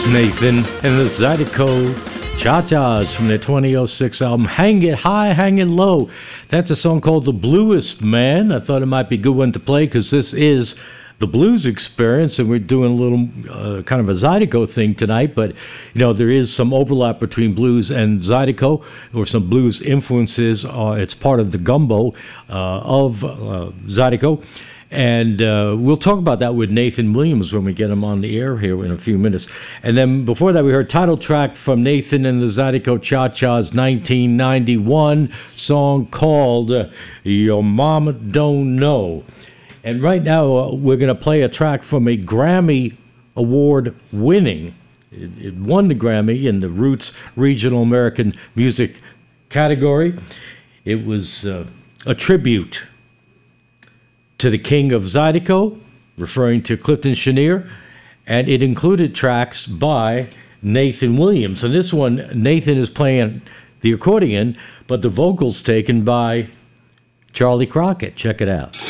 Nathan and the Zydeco Cha-Chas from their 2006 album, Hang It High, Hang It Low. That's a song called The Bluest Man. I thought it might be a good one to play because this is the blues experience, and we're doing a little kind of a Zydeco thing tonight, but you know, there is some overlap between blues and Zydeco, or some blues influences. It's part of the gumbo of Zydeco. And we'll talk about that with Nathan Williams when we get him on the air here in a few minutes. And then before that, we heard title track from Nathan and the Zydeco Cha-Chas 1991 song called Your Mama Don't Know. And right now, we're going to play a track from a Grammy Award winning. It won the Grammy in the Roots Regional American Music category. It was a tribute to the king of Zydeco, referring to Clifton Chenier, and it included tracks by Nathan Williams. And this one, Nathan is playing the accordion, but the vocals taken by Charlie Crockett. Check it out.